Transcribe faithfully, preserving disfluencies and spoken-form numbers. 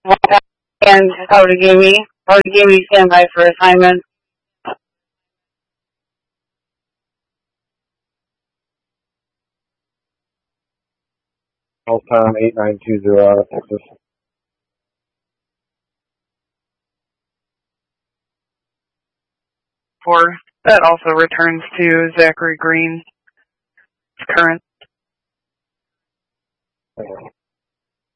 And already gave me, already gave me standby for assignment. All time eight nine two zero out of Texas. Four. That also returns to Zachary Green. Current. Okay.